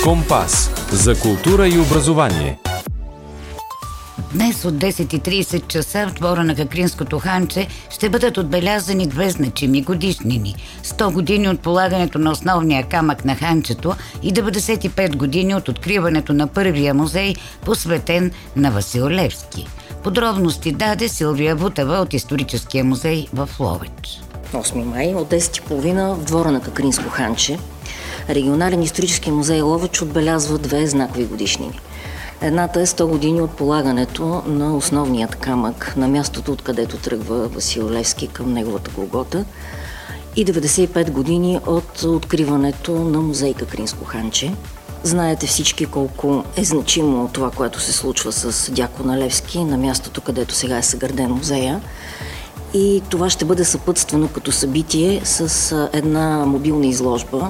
Компас за култура и образование. Днес от 10:30 часа в двора на Какринското ханче ще бъдат отбелязани две значими годишнини. 100 години от полагането на основния камък на ханчето и 95 години от откриването на първия музей, посветен на Васил Левски. Подробности даде Силвия Вутева от Историческия музей в Ловеч. 8 май от 10:30 в двора на Какринско ханче Регионален исторически музей Ловеч отбелязва две знакови годишнини. Едната е 100 години от полагането на основният камък на мястото, откъдето тръгва Васил Левски към неговата Голгота, и 95 години от откриването на музей Какринско ханче. Знаете всички колко е значимо това, което се случва с Дякона Левски на мястото, където сега е съграден музея. И това ще бъде съпътствано като събитие с една мобилна изложба,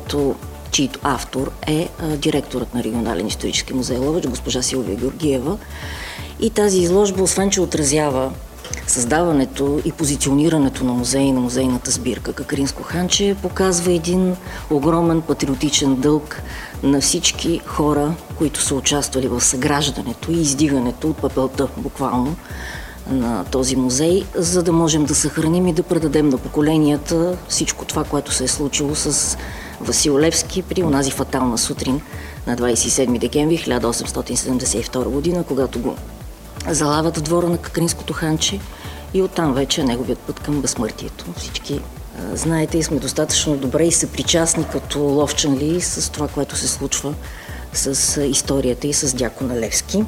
чийто автор е директорът на Регионален исторически музей Ловеч, госпожа Силвия Георгиева. И тази изложба, освен че отразява създаването и позиционирането на музея и на музейната сбирка Какринско ханче, показва един огромен патриотичен дълг на всички хора, които са участвали в съграждането и издигането от пепелта, буквално, на този музей, за да можем да съхраним и да предадем на поколенията всичко това, което се е случило с Васил Левски при онази фатална сутрин на 27 декември 1872 година, когато го залавят в двора на Какринското ханче и оттам вече неговият път към безсмъртието. Всички знаете и сме достатъчно добре и съпричастни като ловчанли с това, което се случва с историята и с Дякона Левски.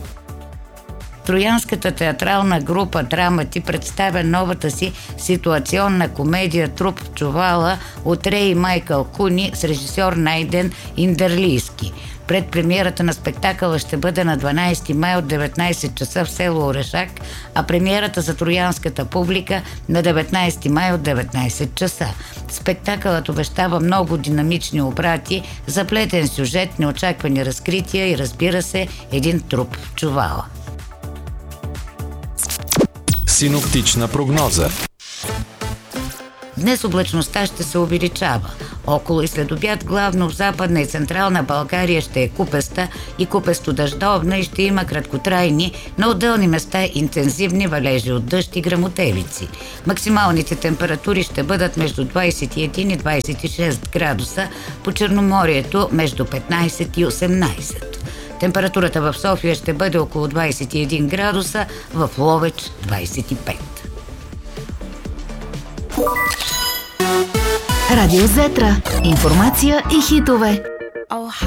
Троянската театрална група Драмати представя новата си ситуационна комедия Труп в чувала от Рей и Майкъл Куни с режисьор Найден Индерлийски. Предпремиерата на спектакъла ще бъде на 12 май от 19 часа в село Орешак, а премиерата за троянската публика на 19 май от 19 часа. Спектакълът обещава много динамични обрати, заплетен сюжет, неочаквани разкрития и, разбира се, един труп в чувала. Синоптична прогноза. Днес облачността ще се увеличава. Около и след обяд главно в Западна и Централна България ще е купеста и купесто-дъждовна и ще има краткотрайни, на отделни места интензивни валежи от дъжд и гръмотевици. Максималните температури ще бъдат между 21 и 26 градуса, по Черноморието между 15 и 18. Температурата в София ще бъде около 21 градуса, в Ловеч 25. Радио Зетра. Информация и хитове.